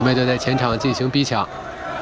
美队在前场进行逼抢。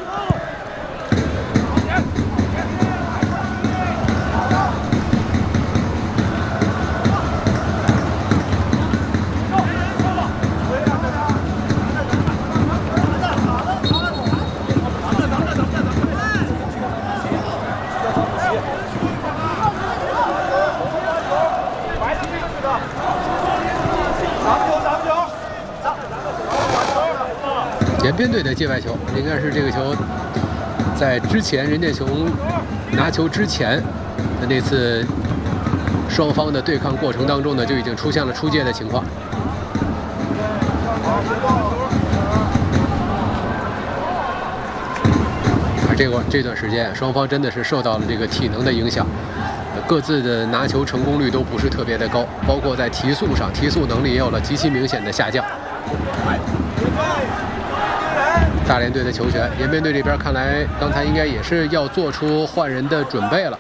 延边队的界外球，应该是这个球在之前任建雄拿球之前的那次双方的对抗过程当中呢，就已经出现了出界的情况。这段时间，双方真的是受到了这个体能的影响，各自的拿球成功率都不是特别的高，包括在提速上，提速能力也有了极其明显的下降。 大连队的球权，延边队这边看来刚才应该也是要做出换人的准备了。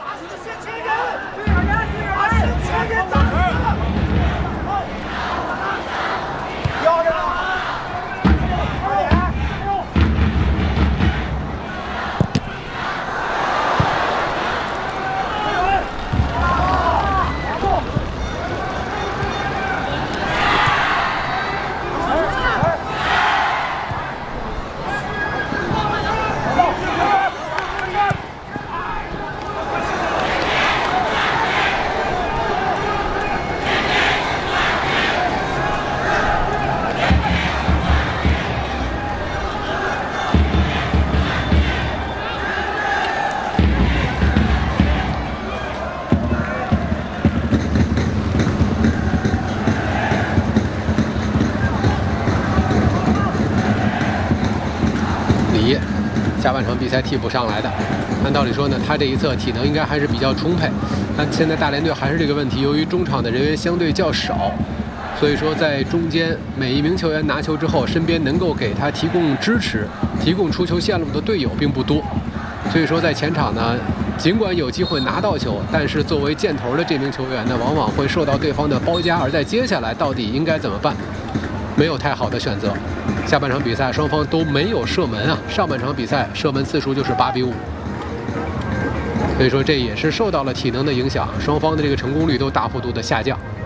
下半场比赛替补上来的，按道理说呢，他这一侧体能应该还是比较充沛。但现在大连队还是这个问题，由于中场的人员相对较少，所以说在中间每一名球员拿球之后，身边能够给他提供支持、提供出球线路的队友并不多。所以说在前场呢，尽管有机会拿到球，但是作为箭头的这名球员呢，往往会受到对方的包夹，而在接下来到底应该怎么办？ 没有太好的选择。下半场比赛双方都没有射门啊，上半场比赛射门次数就是8比5，所以说这也是受到了体能的影响，双方的这个成功率都大幅度的下降。